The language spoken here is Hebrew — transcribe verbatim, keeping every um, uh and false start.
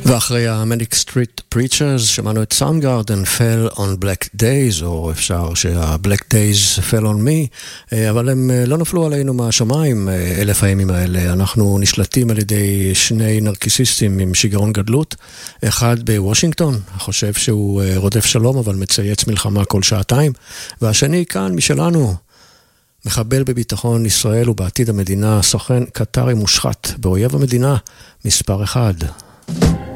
ואחרי ה-Manic Street Preachers שמענו את Soundgarden Fell on Black Days, או אפשר שה-Black Days Fell on Me, אבל הם לא נפלו עלינו מהשמיים אלף הימים האלה. אנחנו נשלטים על ידי שני נרקיסיסטים עם שיגרון גדלות, אחד בוושינגטון, חושב שהוא רודף שלום אבל מצייץ מלחמה כל שעתיים, והשני כאן משלנו, מחבל בביטחון ישראל ובעתיד המדינה, סוכן קטרי מושחת באויב המדינה מספר אחד.